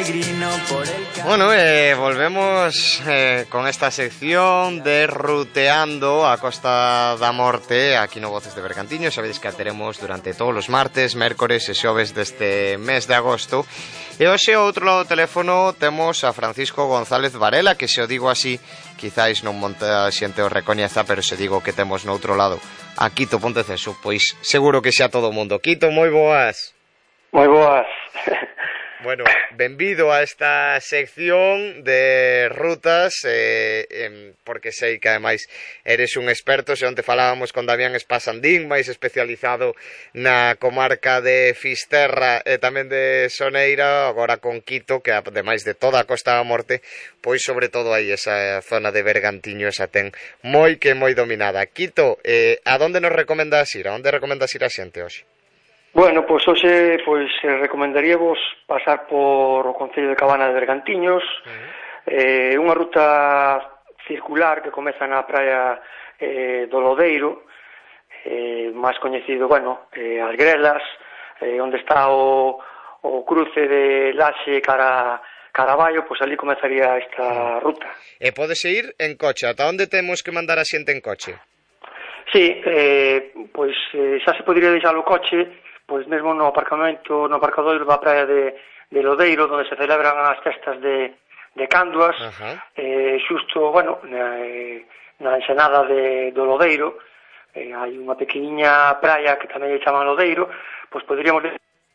Bueno, volvemos con esta sección de Ruteando a Costa da Morte aquí no Voces de Bergantiños. Sabedes que a teremos durante todos os martes, mércores e xoves deste mes de agosto. E hoxe ao outro lado do teléfono temos a Francisco González Varela, que se o digo así quizáis non monta xente o recoñeza, pero se digo que temos no outro lado a Quito Ponteceso, pois seguro que xa todo o mundo. Quito, moi boas. Moi boas. Bueno, benvido a esta sección de rutas, porque sei que ademais eres un experto, se onte falábamos con Damián Espasandín, máis especializado na comarca de Fisterra e tamén de Soneira, agora con Quito, que ademais de toda a Costa da Morte, pois sobre todo aí esa zona de Bergantiño, esa ten moi dominada. Quito, a donde nos recomendas ir? A onde recomendas ir a xente hoxe? Bueno, pois hoxe recomendaríavos pasar por o concello de Cabana de Bergantiños, unha ruta circular que comeza na praia do Lodeiro, máis coñecido, as Grelas, onde está o cruce de Laxe cara Baio, pois ali comezaría esta ruta. E pódese ir en coche, ata onde temos que mandar a xente en coche? Sí, pois xa se podría deixar o coche pois mesmo no aparcadoiro da praia de Lodeiro, onde se celebran as festas de Canduas, xusto, na ensenada do Lodeiro, hai unha pequeniña praia que tamén lle chaman Lodeiro, pois poderíamos...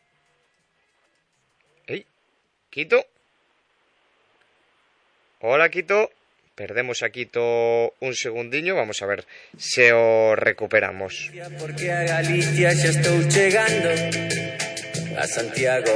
Quito? Hola, Quito. Perdemos a Quito un segundiño, vamos a ver se o recuperamos. Porque a Galicia xa estou chegando, a Santiago